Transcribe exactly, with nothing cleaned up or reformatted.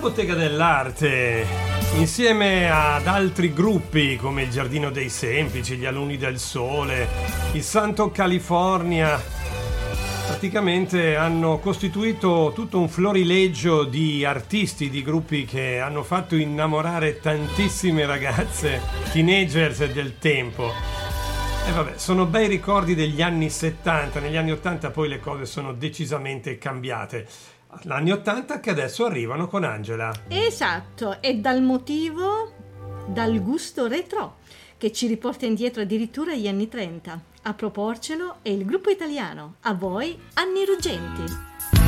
Bottega dell'Arte, insieme ad altri gruppi come il Giardino dei Semplici, gli Alunni del Sole, il Santo California, praticamente hanno costituito tutto un florileggio di artisti, di gruppi che hanno fatto innamorare tantissime ragazze, teenagers del tempo. E vabbè, sono bei ricordi degli anni settanta, negli anni ottanta poi le cose sono decisamente cambiate. Anni ottanta che adesso arrivano con Angela. Esatto, e dal motivo, dal gusto retro, che ci riporta indietro addirittura agli anni trenta. A proporcelo è il gruppo italiano. A voi, Anni Ruggenti.